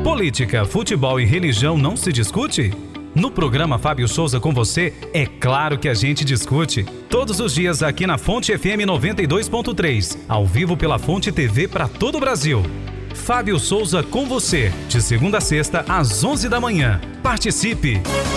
Política, futebol e religião não se discute? No programa Fábio Souza com você, é claro que a gente discute. Todos os dias aqui na Fonte FM 92.3, ao vivo pela Fonte TV para todo o Brasil. Fábio Souza com você, de segunda a sexta às 11 da manhã. Participe!